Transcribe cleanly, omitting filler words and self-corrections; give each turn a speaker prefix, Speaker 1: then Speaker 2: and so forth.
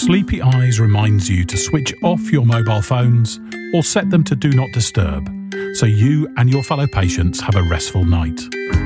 Speaker 1: Sleepy Eyes reminds you to switch off your mobile phones or set them to Do Not Disturb so you and your fellow patients have a restful night.